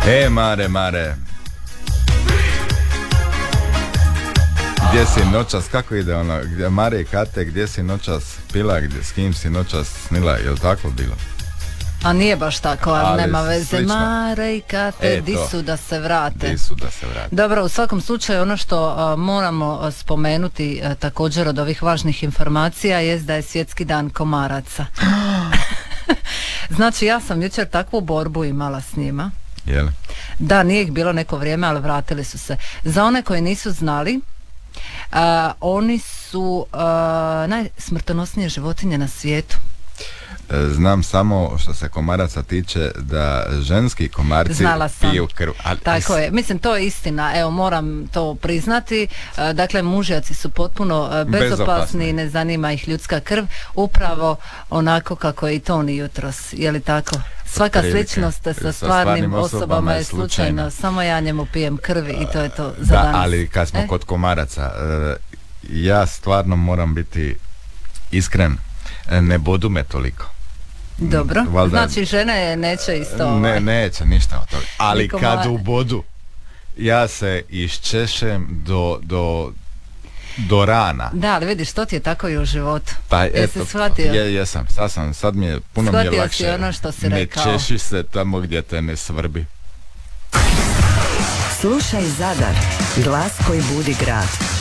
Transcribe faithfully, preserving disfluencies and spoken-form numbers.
E, Mare, Mare. Gdje si noćas, kako ide ono, gdje, Mare i Kate, gdje si noćas pila, gdje, s kim si noćas snila, je li tako bilo? A nije baš tako, ali, ali nema veze. Slično. Mare i Kate, e, di su da se vrate. Di su da se vrate. Dobro, u svakom slučaju ono što uh, moramo uh, spomenuti uh, također od ovih važnih informacija jest da je svjetski dan komaraca. Znači, ja sam jučer takvu borbu imala s njima. Jel? Da, nije ih bilo neko vrijeme, ali vratili su se. Za one koji nisu znali, uh, oni su uh, najsmrtonosnije životinje na svijetu. Znam samo što se komaraca tiče da ženski komarci piju krv. Ali tako is... je, mislim to je istina, evo moram to priznati, dakle mužjaci su potpuno bezopasni, bezopasni. Ne zanima ih ljudska krv, upravo onako kako je i Toni jutros, je li tako? Svaka sličnost sa, sa stvarnim osobama, osobama je slučajna, samo ja njemu pijem krvi i to je to za da, danas. Ali kad smo e? kod komaraca, ja stvarno moram biti iskren, ne bodu me toliko. Dobro, Valda, znači žene neće isto ovaj. Ne, neće ništa od toga. Ali Niko kad ma... u bodu ja se iščešem do, do, do rana. Da, ali vidiš, to ti je tako i u životu. Pa Jesi eto, shvatio? Je, jesam, sad sam, sad mi je, puno shvatio mi je lakše. Si ono što si ne rekao. češi se tamo gdje te ne svrbi. Slušaj Zadar, glas koji budi grad.